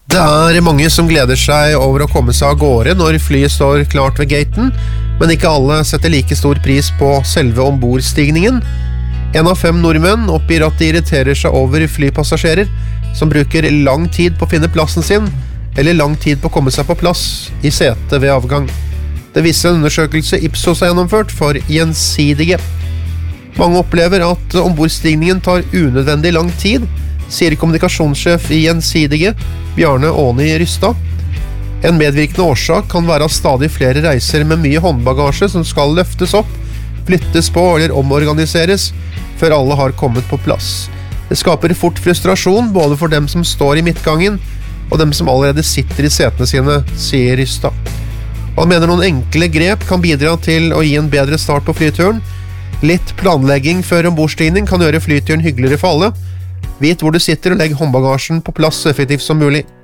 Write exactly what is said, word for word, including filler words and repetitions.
Det er mange som gleder seg over å komme seg av gårde når flyet står klart ved gaten, men ikke alle setter like stor pris på selve ombordstigningen. En av fem nordmenn oppgir at de irriterer seg over flypassasjerer som bruker lang tid på å finne plassen sin, eller lang tid på å komme seg på plass i setet ved avgang. Det viser en undersøkelse Ipsos har gjennomført for Gjensidige. Mange opplever at ombordstigningen tar unødvendig lang tid, sier kommunikasjonssjef i Gjensidige, Bjarne Åni Rystad. En medvirkende årsak kan være at stadig flere reiser med mye håndbagasje som skal løftes opp, flyttes på eller omorganiseres før alle har kommet på plass. Det skaper fort frustrasjon både for dem som står i midtgangen og dem som allerede sitter i setene sine, sier Rystad. Han mener noen enkle grep kan bidra til å gi en bedre start på flyturen. Litt planlegging før ombordstigning kan gjøre flyturen hyggeligere for alle. Vit hvor du sitter og legg håndbagasjen på plass så effektivt som mulig.